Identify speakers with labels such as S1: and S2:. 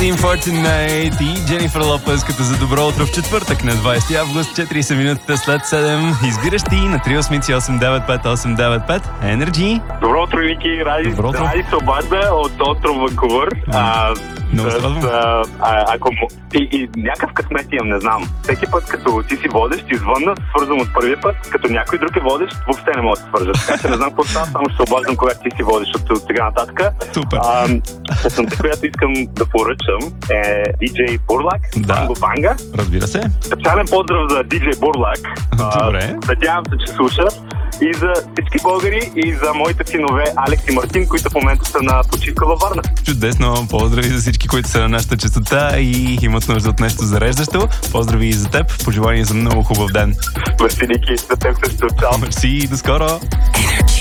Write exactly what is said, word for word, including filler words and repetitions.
S1: Waiting for Tonight и Дженифър Лопес като за добро утро в четвъртък на двадесети август, четиридесет минути след седем. Избираш ти на три осем осем девет пет осем девет пет. Energy.
S2: Добро утро, Вики. Ради, ради се обажда от остров Ванкувър. А,
S1: Много
S2: с, а, а, ако, и, и някакъв късмет имам, не знам. Всеки път, като ти си водещ, ти звънна, свързвам от първия път, като някой друг е водещ, въобще не мога да се свържа. Така че не знам какво става, само ще се обаждам, когато ти си водещ от, от сега нататък.
S1: Супер.
S2: А, песента, която искам да поръчам е диджей Бурлак,
S1: Да.
S2: Банго Банга.
S1: Разбира се.
S2: Специален поздрав за диджей Бурлак.
S1: Добре.
S2: Надявам се, че слуша. И за всички българи, и за моите синове Алекс и Мартин, които в момента са на почивка във Варна.
S1: Чудесно. Поздрави за всички, които са на нашата честота и имат нужда от нещо зареждащо. Поздрави и за теб. Пожелания за много хубав ден.
S2: Мерси, Ники, за теб също. Чао.
S1: Мерси и до скоро.
S3: Energy.